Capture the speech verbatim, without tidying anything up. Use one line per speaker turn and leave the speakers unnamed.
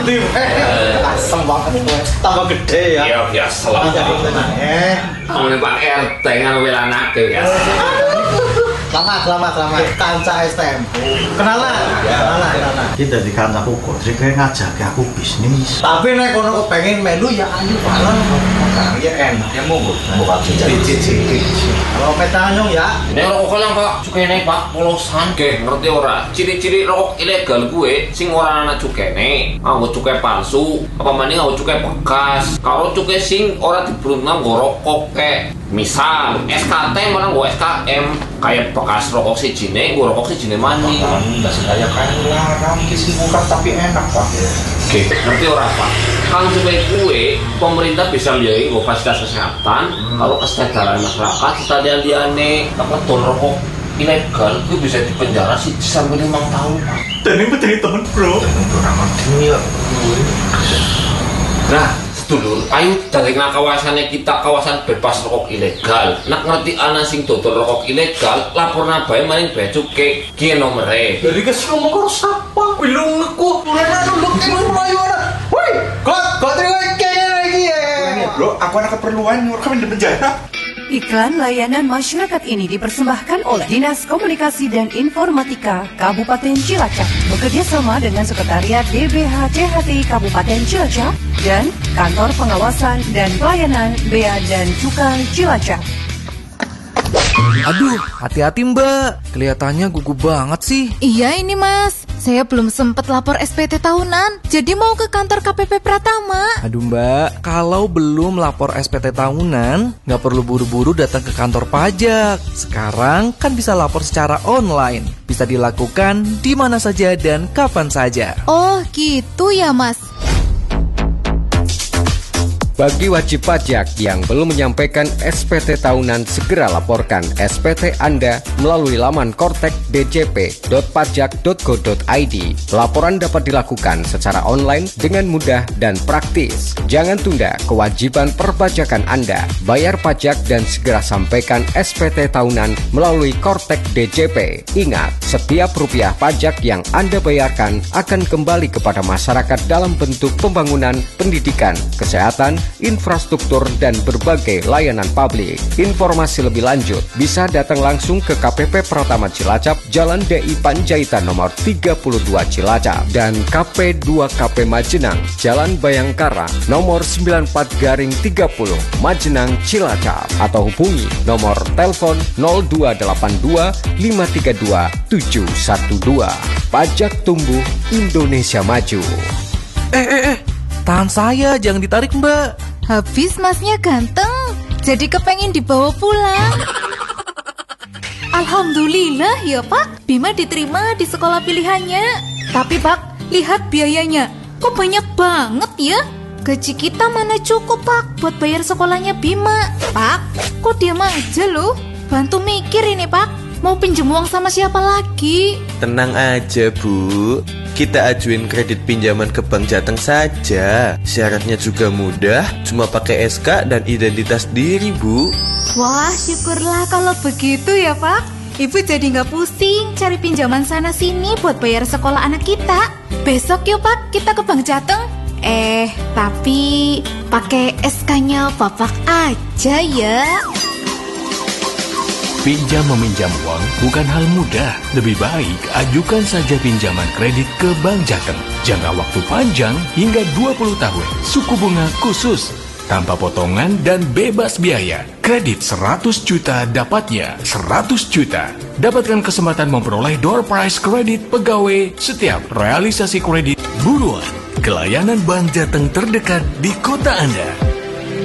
Di eh asem banget kowe. Tambah gede ya.
Iya biasa lah.
Eh,
ngene Pak R T kan welanake biasa.
Selamat, selamat, selamat. Kanca S T M. Kenalan, kenalan, kenalan.
Kita di kancaku kok, jadi kayak ngajak aku bisnis.
Tapi nek kono pengen melu ya ayo bareng. Ya enak.
Ya mau buka
Cicit-cicit. Kalau petanyong ya.
Nek rokok lang Pak, cukene Pak polosan ge ngerti ora? Ciri-ciri rokok ilegal gue sing ora ana cukene, nganggo cuke palsu, apa maning nganggo cuke bekas. Kalau cuke sing ora dibrunang nggo rokok kek. Misal S K T malah nggo S K M kayak bekas rokok sijine, nggo rokok sijine maning.
Enggak sengaja kan larang kisi buka tapi enak Pak.
Oke, ngerti ora Pak? Kang supaya kue pemerintah bisa lihat nggo fasilitas kesehatan, kalau kesadaran masyarakat stadion diane apa ton rokok ilegal itu bisa dipenjara sih sampai lima tahun Pak.
Dan ini menjadi temen bro. Temen bro ramah dia.
Nah, sedulur, ayo dari kawasannya kita kawasan bebas rokok ilegal. Nak ngerti ana sing dodol rokok ilegal, laporna bae maring bea cukai ki nomere.
Jadi kes ngomong karo sapa? Bilung aku, mulane nunduk ing mlayu ana. Woi, kok kok terima kene lagi ya.
Bro, aku ada keperluan nyuruh di penjara.
Iklan layanan masyarakat ini dipersembahkan oleh Dinas Komunikasi dan Informatika Kabupaten Cilacap bekerjasama dengan Sekretariat D B H C H T Kabupaten Cilacap dan Kantor Pengawasan dan Pelayanan Bea dan Cukai Cilacap.
Aduh, hati-hati Mbak. Kelihatannya gugup banget sih.
Iya ini Mas, saya belum sempat lapor S P T tahunan, jadi mau ke kantor K P P Pratama.
Aduh Mbak, kalau belum lapor S P T tahunan, nggak perlu buru-buru datang ke kantor pajak. Sekarang kan bisa lapor secara online. Bisa dilakukan di mana saja dan kapan saja.
Oh gitu ya Mas.
Bagi wajib pajak yang belum menyampaikan S P T tahunan, segera laporkan S P T Anda melalui laman kortek d j p dot pajak dot go dot i d. Laporan dapat dilakukan secara online dengan mudah dan praktis. Jangan tunda kewajiban perpajakan Anda. Bayar pajak dan segera sampaikan S P T tahunan melalui kortek D J P. Ingat, setiap rupiah pajak yang Anda bayarkan akan kembali kepada masyarakat dalam bentuk pembangunan, pendidikan, kesehatan, infrastruktur, dan berbagai layanan publik. Informasi lebih lanjut bisa datang langsung ke K P P Pratama Cilacap, Jalan D I Panjaitan nomor tiga puluh dua Cilacap, dan K P dua K P Majenang, Jalan Bayangkara nomor sembilan puluh empat garing tiga puluh Majenang Cilacap, atau hubungi nomor telepon nol dua delapan dua lima tiga dua tujuh satu dua. Pajak tumbuh, Indonesia maju.
Eh, eh, eh. Tahan saya, jangan ditarik Mbak.
Habis Masnya ganteng, jadi kepengen dibawa pulang. Alhamdulillah ya Pak, Bima diterima di sekolah pilihannya. Tapi Pak, lihat biayanya, kok banyak banget ya? Gaji kita mana cukup Pak buat bayar sekolahnya Bima. Pak, kok diam aja loh? Bantu mikir ini Pak, mau pinjem uang sama siapa lagi?
Tenang aja Bu, kita ajuin kredit pinjaman ke Bank Jateng saja. Syaratnya juga mudah, cuma pakai S K dan identitas diri Bu.
Wah syukurlah kalau begitu ya Pak. Ibu jadi nggak pusing cari pinjaman sana sini buat bayar sekolah anak kita. Besok yuk Pak kita ke Bank Jateng. Eh tapi pakai S K-nya Bapak aja ya.
Pinjam meminjam uang bukan hal mudah. Lebih baik ajukan saja pinjaman kredit ke Bank Jateng. Jangka waktu panjang hingga dua puluh tahun. Suku bunga khusus, tanpa potongan dan bebas biaya. Kredit seratus juta dapatnya seratus juta. Dapatkan kesempatan memperoleh door prize kredit pegawai setiap realisasi kredit. Buruan ke layanan Bank Jateng terdekat di kota Anda.